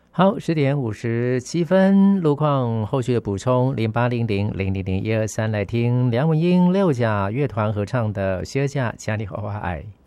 好，10:57，路况后续的补充，0800000123来听梁文音六甲乐团合唱的《歇假家里好爱》。